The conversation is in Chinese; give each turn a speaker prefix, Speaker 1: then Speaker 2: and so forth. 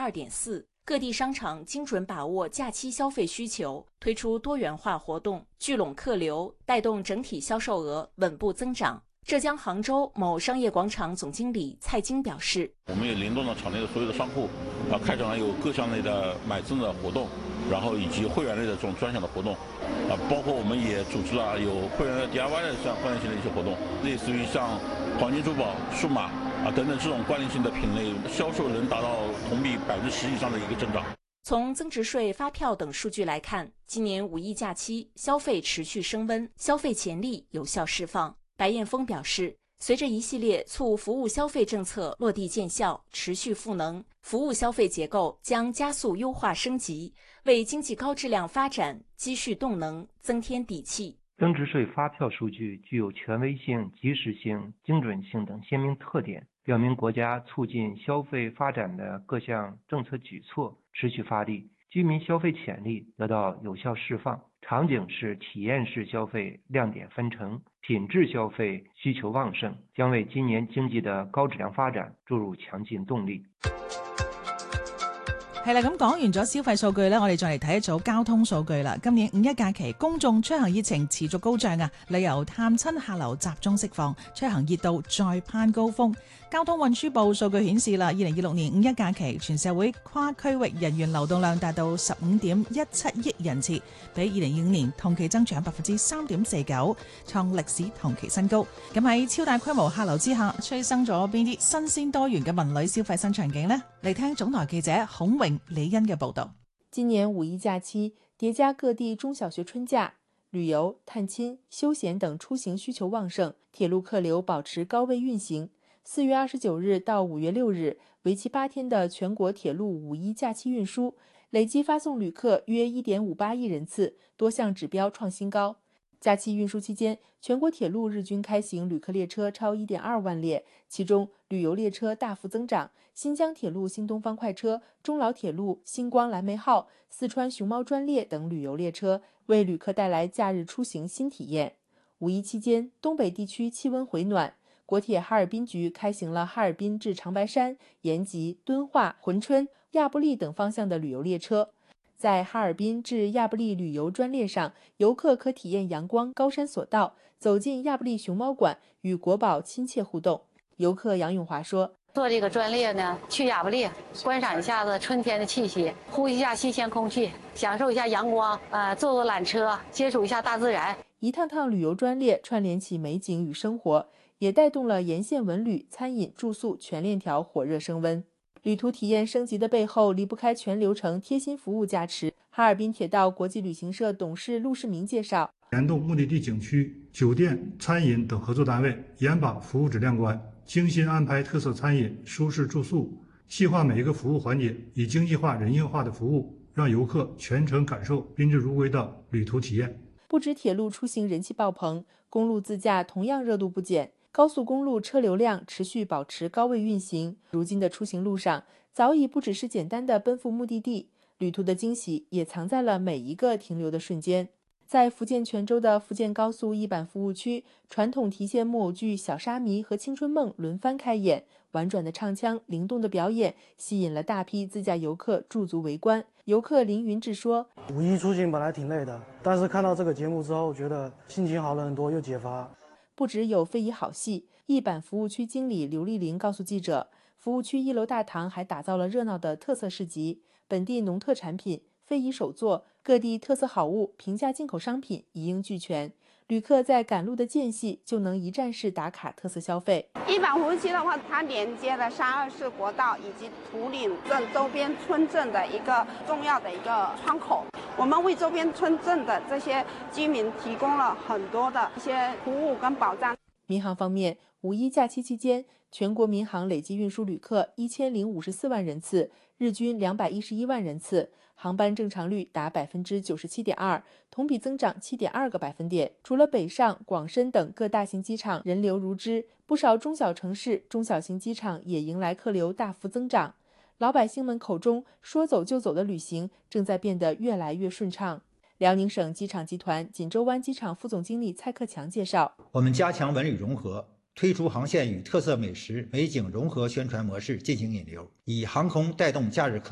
Speaker 1: 12.4%。各地商场精准把握假期消费需求，推出多元化活动，聚拢客流，带动整体销售额稳步增长。浙江杭州某商业广场总经理蔡京表示，
Speaker 2: 我们也联动了场内的所有的商户，开展了有各项类的买赠的活动，然后以及会员类的这种专享的活动，包括我们也组织了有会员的 DIY 的像关联性的一些活动，类似于像黄金珠宝、数码等等这种关联性的品类，销售能达到同比10%以上的一个增长。
Speaker 1: 从增值税、发票等数据来看，今年五一假期消费持续升温，消费潜力有效释放。白彦峰表示，随着一系列促服务消费政策落地见效，持续赋能，服务消费结构将加速优化升级，为经济高质量发展积蓄动能，增添底气。
Speaker 3: 增值税发票数据具有权威性、及时性、精准性等鲜明特点，表明国家促进消费发展的各项政策举措持续发力，居民消费潜力得到有效释放，场景式、体验式消费亮點纷呈，品質消費需求旺盛，將為今年經濟的高質量發展注入強勁動力。
Speaker 4: 係啦，咁講完咗消費數據呢，我哋再嚟睇一組交通數據啦。今年五一假期，公眾出行熱情持續高漲啊，旅遊探親客流集中釋放，出行熱度再攀高峰。交通運輸部數據顯示啦，2026年五一假期全社會跨區域人員流動量達到15.17億人次，比2025年同期增長3.49%，創歷史同期新高。咁喺超大規模客流之下，催生咗邊啲新鮮多元嘅文旅消費新場景呢？嚟聽總台記者孔榮、李欣嘅報導。
Speaker 5: 今年五一假期疊加各地中小學春假，旅遊、探親、休閒等出行需求旺盛，鐵路客流保持高位運行。4月29日到5月6日，為期8天的全國鐵路五一假期運輸，累計發送旅客約1.58億人次，多項指標創新高。假期運輸期間，全國鐵路日均開行旅客列車超1.2萬列，其中旅遊列車大幅增長，新疆鐵路新東方快車、中老鐵路星光藍莓號、四川熊貓專列等旅遊列車為旅客帶來假日出行新體驗。五一期間，東北地區氣溫回暖，國鐵哈爾濱局開行了哈爾濱至長白山、延吉、敦化、珲春、亞布力等方向的旅遊列車。在哈爾濱至亞布力旅遊專列上，遊客可體驗陽光高山索道，走進亞布力熊貓館，與國寶親切互動。遊客楊永華說：
Speaker 6: 坐這個專列呢，去亞布力觀賞一下子春天的氣息，呼吸一下新鮮空氣，享受一下陽光，坐纜車，接觸一下大自然。
Speaker 5: 一趟趟旅遊專列串聯起美景與生活，也帶動了沿線文旅、餐飲、住宿全鏈條火熱升溫。旅途體驗升級的背後，離不開全流程貼心服務加持。哈爾濱鐵道國際旅行社董事陸世明介紹，
Speaker 7: 聯動目的地景區、酒店、餐飲等合作單位，嚴把服務質量關，精心安排特色餐飲、舒適住宿，細化每一個服務環節，以經濟化、人性化的服務，讓遊客全程感受賓至如歸的旅途體驗。
Speaker 5: 不止鐵路出行人氣爆棚，公路自駕同樣熱度不減。高速公路車流量持續保持高位運行，如今的出行路上早已不只是簡單的奔赴目的地，旅途的驚喜也藏在了每一個停留的瞬間。在福建泉州的福建高速一板服務區，傳統提線木偶劇《小沙彌》和《青春夢》輪番開演，婉轉的唱腔、靈動的表演吸引了大批自駕遊客駐足圍觀。遊客林雲志說：
Speaker 8: 五一出行本來挺累的，但是看到這個節目之後，覺得心情好了很多，又解乏。
Speaker 5: 不只有非遺好戲，一板服務區經理劉麗玲告訴記者，服務區1樓大堂還打造了熱鬧的特色市集，本地農特產品、非遺手作、各地特色好物、平價進口商品一應俱全。旅客在趕路的間隙就能一站式打卡特色消費。
Speaker 9: 一板服務區的話，它連接了324國道以及圖嶺鎮周邊村鎮的一個重要的一個窗口。我們為周邊村鎮的這些居民提供了很多的一些服務跟保障。
Speaker 5: 民航方面，五一假期期間，全國民航累計運輸旅客1054萬人次，日均211萬人次，航班正常率達97.2%，同比增長7.2個百分點。除了北上、廣深等各大型機場人流如織，不少中小城市、中小型機場也迎來客流大幅增長。老百姓們口中說走就走的旅行正在變得越來越順暢。遼寧省機場集團錦州灣機場副總經理蔡克強介紹，
Speaker 10: 我們加強文旅融合，推出航線與特色美食美景融合宣傳模式進行引流，以航空帶動假日客